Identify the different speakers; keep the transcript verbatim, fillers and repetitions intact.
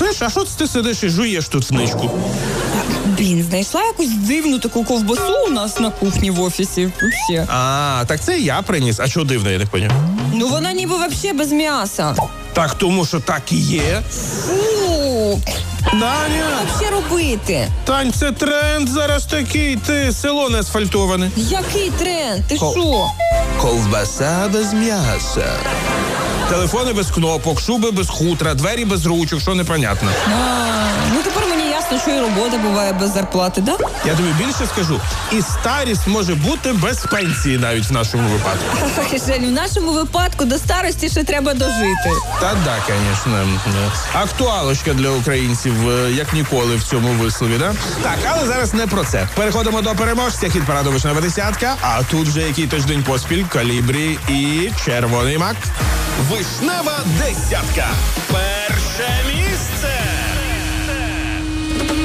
Speaker 1: Слиш, а що ти сидиш і жуєш тут в ничку?
Speaker 2: Блін, знайшла якусь дивну таку ковбасу у нас на кухні в офісі. Вообще.
Speaker 1: А, так це я приніс. А що дивно, я не поняв?
Speaker 2: Ну вона ніби вообще без м'яса.
Speaker 1: Так тому, що так і є.
Speaker 2: Фу,
Speaker 1: Даня!
Speaker 2: що робити?
Speaker 1: Тань, це тренд зараз такий, ти село не асфальтоване.
Speaker 2: Який тренд? Ти
Speaker 1: Ко-
Speaker 2: що?
Speaker 1: Ковбаса без м'яса. Телефони без кнопок, шуби без хутра, двері без ручок, що непонятно.
Speaker 2: А, ну тепер мені ясно, що і робота буває без зарплати, да?
Speaker 1: Я тобі більше скажу, і старість може бути без пенсії навіть в нашому випадку.
Speaker 2: Ой, Жень, в нашому випадку до старості ще треба дожити.
Speaker 1: Та да, звісно. Актуалочка для українців, е, як ніколи в цьому вислові, да? Так, але зараз не про це. Переходимо до переможця. Хіт параду «Вишнева десятка», а тут вже який тиждень поспіль «Калібрі» і «Червоний мак». Вишнева десятка.